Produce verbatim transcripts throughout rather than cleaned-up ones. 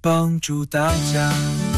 帮助大家。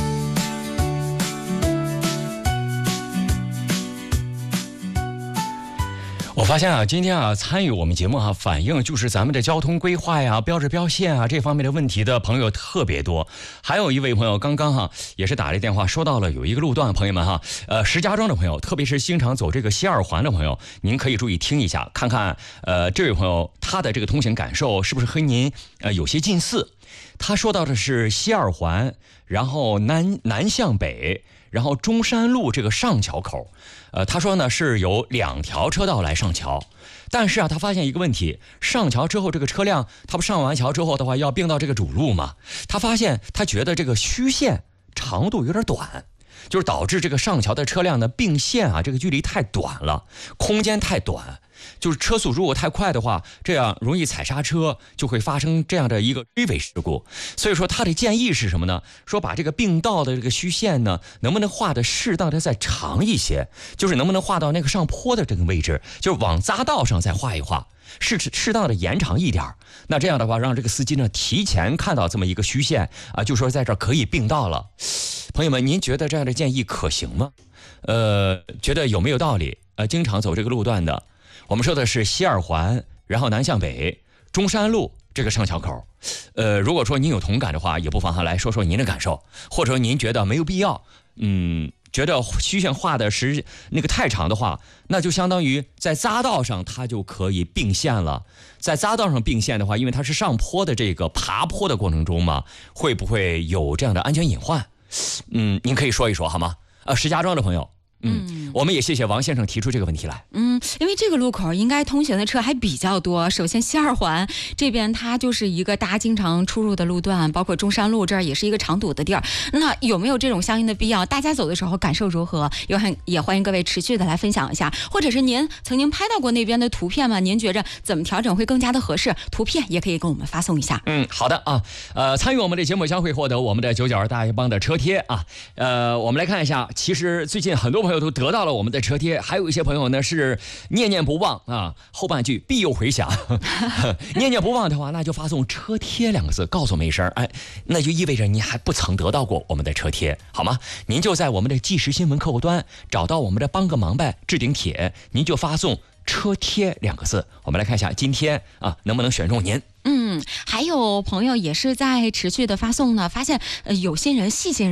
我发现啊，今天啊参与我们节目啊，反映就是咱们的交通规划呀、标志标线啊这方面的问题的朋友特别多。还有一位朋友刚刚哈也是打了电话说到了有一个路段，朋友们哈，呃石家庄的朋友，特别是经常走这个西二环的朋友，您可以注意听一下，看看呃这位朋友他的这个通行感受是不是和您呃有些近似。他说到的是西二环，然后南南向北，然后中山路这个上桥口，呃，他说呢是有两条车道来上桥，但是啊，他发现一个问题，上桥之后这个车辆，他不上完桥之后的话要并到这个主路嘛，他发现他觉得这个虚线长度有点短，就是导致这个上桥的车辆呢并线啊，这个距离太短了，空间太短。就是车速如果太快的话，这样容易踩刹车，就会发生这样的一个追尾事故。所以说他的建议是什么呢？说把这个并道的这个虚线呢，能不能画的适当的再长一些，就是能不能画到那个上坡的这个位置，就是往匝道上再画一画，适适当的延长一点。那这样的话，让这个司机呢提前看到这么一个虚线啊，就说在这儿可以并道了。朋友们，您觉得这样的建议可行吗？呃，觉得有没有道理？呃，经常走这个路段的。我们说的是西二环，然后南向北，中山路这个上桥口。呃，如果说您有同感的话，也不妨哈来说说您的感受，或者您觉得没有必要，嗯，觉得虚线画的是那个太长的话，那就相当于在匝道上它就可以并线了。在匝道上并线的话，因为它是上坡的这个爬坡的过程中嘛，会不会有这样的安全隐患？嗯，您可以说一说好吗？呃，石家庄的朋友。嗯，我们也谢谢王先生提出这个问题来。 嗯，因为这个路口应该通行的车还比较多。首先，西二环这边它就是一个大家经常出入的路段，包括中山路这儿也是一个常堵的地儿。那有没有这种相应的必要？大家走的时候感受如何？也很也欢迎各位持续的来分享一下，或者是您曾经拍到过那边的图片吗？您觉着怎么调整会更加的合适？图片也可以跟我们发送一下。 嗯，好的啊，呃，参与我们的节目将会获得我们的九角大爷帮的车贴啊。呃，我们来看一下，其实最近很多朋友都得到了我们的车贴，还有一些朋友呢是念念不忘啊，后半句必有回响。念念不忘的话，那就发送车贴两个字告诉我们一声，哎，那就意味着你还不曾得到过我们的车贴，好吗？您就在我们的即时新闻客户端找到我们的帮个忙呗置顶帖，您就发送车贴两个字。我们来看一下今天啊能不能选中您。 嗯，还有朋友也是在持续的发送呢，发现呃有心人细心人